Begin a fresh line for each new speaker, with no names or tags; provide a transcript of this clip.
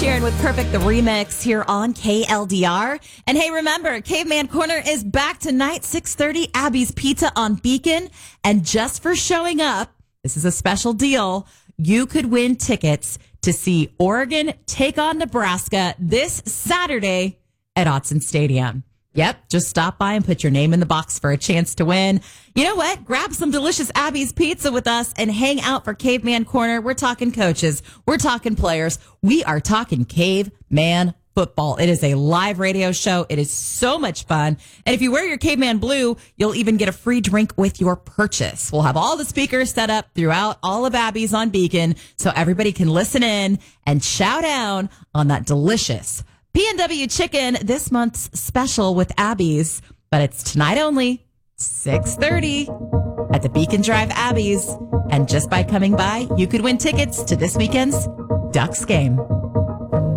Sheeran with Perfect the Remix here on KLDR. And hey, remember, Caveman Corner is back tonight, 6:30, Abby's Pizza on Beacon. And just for showing up, this is a special deal. You could win tickets to see Oregon take on Nebraska this Saturday at Autzen Stadium. Yep, just stop by and put your name in the box for a chance to win. You know what? Grab some delicious Abby's Pizza with us and hang out for Caveman Corner. We're talking coaches. We're talking players. We are talking Caveman football. It is a live radio show. It is so much fun. And if you wear your Caveman blue, you'll even get a free drink with your purchase. We'll have all the speakers set up throughout all of Abby's on Beacon so everybody can listen in and shout out on that delicious P&W Chicken, this month's special with Abby's, but it's tonight only, 6:30 at the Beacon Drive Abby's. And just by coming by, you could win tickets to this weekend's Ducks game.